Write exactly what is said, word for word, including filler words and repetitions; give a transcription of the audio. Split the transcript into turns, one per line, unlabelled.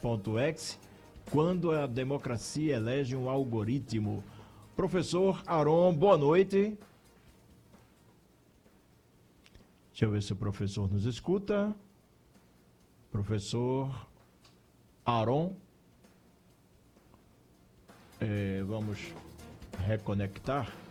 ponto exe, quando a democracia elege um algoritmo. Professor Aron, boa noite. Deixa eu ver se o professor nos escuta. Professor Aron. É, vamos reconectar.